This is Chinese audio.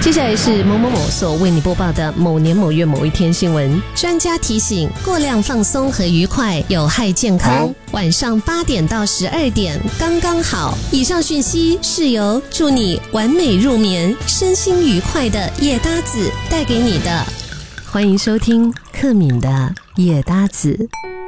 接下来是某某某所为你播报的某年某月某一天新闻。专家提醒，过量放松和愉快有害健康，晚上8点到12点刚刚好。以上讯息是由祝你完美入眠、身心愉快的夜搭子带给你的。欢迎收听克敏的夜搭子。